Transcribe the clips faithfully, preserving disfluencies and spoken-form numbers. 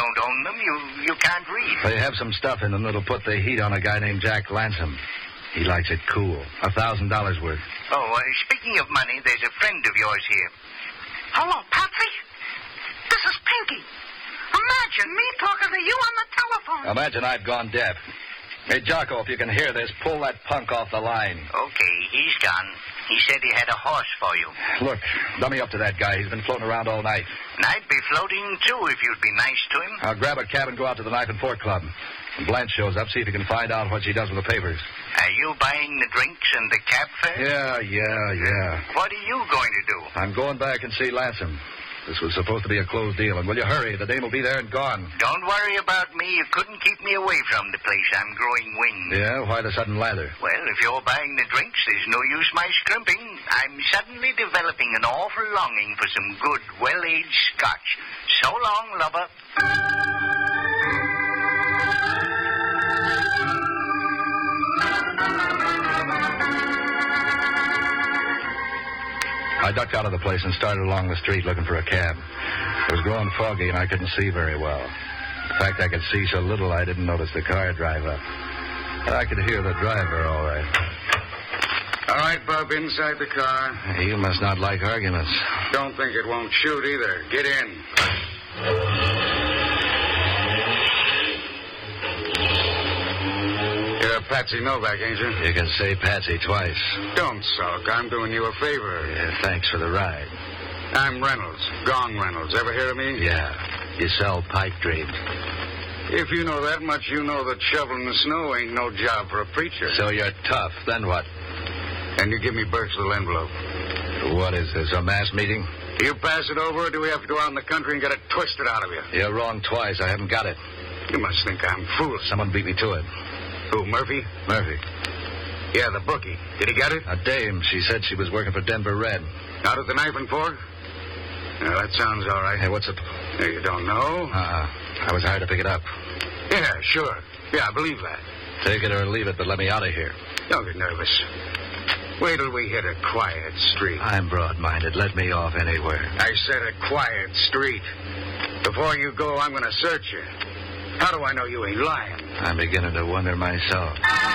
don't own them, you, you can't read. They have some stuff in them that'll put the heat on a guy named Jack Lansom. He likes it cool. A thousand dollars worth. Oh, uh, speaking of money, there's a friend of yours here. Hello, Patsy. This is Pinky. Imagine me talking to you on the telephone. Imagine I've gone deaf. Hey, Jocko, if you can hear this, pull that punk off the line. Okay, he's gone. He said he had a horse for you. Look, dummy up to that guy. He's been floating around all night. And I'd be floating, too, if you'd be nice to him. I'll grab a cab and go out to the Knife and Fork Club. When Blanche shows up, see if you can find out what she does with the papers. Are you buying the drinks and the cab fare? Yeah, yeah, yeah. What are you going to do? I'm going back and see Lansom. This was supposed to be a closed deal, and will you hurry? The dame will be there and gone. Don't worry about me. You couldn't keep me away from the place. I'm growing wings. Yeah? Why the sudden lather? Well, if you're buying the drinks, there's no use my scrimping. I'm suddenly developing an awful longing for some good, well-aged scotch. So long, lover. I ducked out of the place and started along the street looking for a cab. It was growing foggy, and I couldn't see very well. In fact, I could see so little I didn't notice the car drive up. But I could hear the driver all right. All right, Bub, inside the car. You must not like arguments. Don't think it won't shoot either. Get in. You're Patsy Novak, ain't you? You can say Patsy twice. Don't sulk. I'm doing you a favor. Yeah, thanks for the ride. I'm Reynolds. Gong Reynolds. Ever hear of me? Yeah. You sell pipe dreams. If you know that much, you know that shoveling the snow ain't no job for a preacher. So you're tough. Then what? And you give me Burke's little envelope. What is this, a mass meeting? Do you pass it over, or do we have to go out in the country and get it twisted out of you? You're wrong twice. I haven't got it. You must think I'm foolish. Someone beat me to it. Who, Murphy? Murphy. Yeah, the bookie. Did he get it? A dame. She said she was working for Denver Red. Out at the Knife and Fork? Yeah, that sounds all right. Hey, what's up? Yeah, you don't know? Uh-uh. I was hired to pick it up. Yeah, sure. Yeah, I believe that. Take it or leave it, but let me out of here. Don't get nervous. Wait till we hit a quiet street. I'm broad-minded. Let me off anywhere. I said a quiet street. Before you go, I'm going to search you. How do I know you ain't lying? I'm beginning to wonder myself.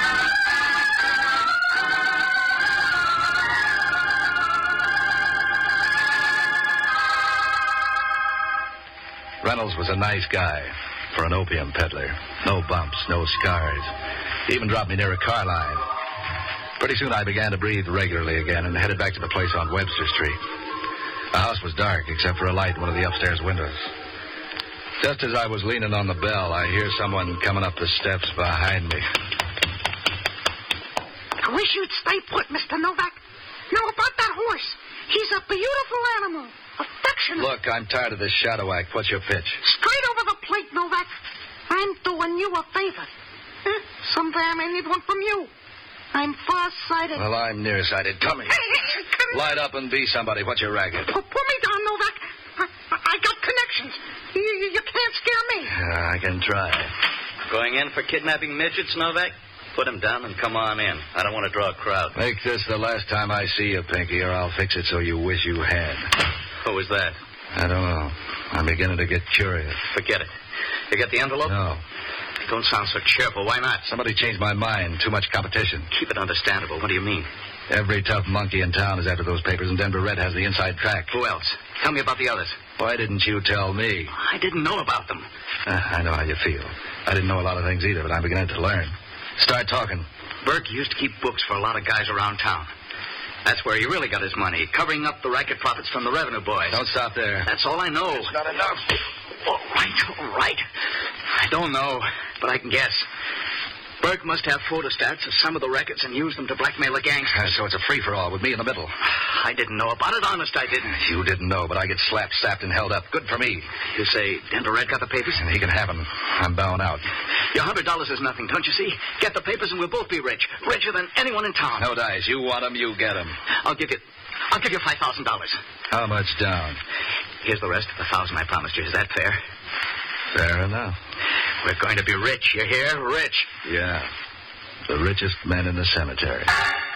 Reynolds was a nice guy for an opium peddler. No bumps, no scars. He even dropped me near a car line. Pretty soon I began to breathe regularly again and headed back to the place on Webster Street. The house was dark except for a light in one of the upstairs windows. Just as I was leaning on the bell, I hear someone coming up the steps behind me. I wish you'd stay put, Mister Novak. Now, about that horse. He's a beautiful animal. Affectionate. Look, I'm tired of this shadow act. What's your pitch? Straight over the plate, Novak. I'm doing you a favor. Huh? Someday I may need one from you. I'm far-sighted. Well, I'm nearsighted. Come here. Hey, hey, come Light up and be somebody. What's your racket? Pull, pull me down, Novak. I, I got connections. You, you, you can't scare me. Uh, I can try. Going in for kidnapping midgets, Novak? Put him down and come on in. I don't want to draw a crowd. Make this the last time I see you, Pinky, or I'll fix it so you wish you had. Who was that? I don't know. I'm beginning to get curious. Forget it. You got the envelope? No. Don't sound so cheerful. Why not? Somebody changed my mind. Too much competition. Keep it understandable. What do you mean? Every tough monkey in town is after those papers, and Denver Red has the inside track. Who else? Tell me about the others. Why didn't you tell me? I didn't know about them. Uh, I know how you feel. I didn't know a lot of things either, but I'm beginning to learn. Start talking. Burke used to keep books for a lot of guys around town. That's where he really got his money, covering up the racket profits from the revenue boys. Don't stop there. That's all I know. It's not enough. All right, all right. I don't know, but I can guess. Burke must have photostats of some of the records and use them to blackmail the gangsters. Uh, so it's a free-for-all with me in the middle. I didn't know about it. Honest, I didn't. You didn't know, but I get slapped, sapped, and held up. Good for me. You say Denver Red got the papers? And he can have them. I'm bowing out. Your hundred dollars is nothing, don't you see? Get the papers and we'll both be rich. Richer than anyone in town. No dice. You want them, you get them. I'll give you... I'll give you five thousand dollars. How much down? Here's the rest of the thousand I promised you. Is that fair? Fair enough. We're going to be rich, you hear? Rich. Yeah. The richest men in the cemetery.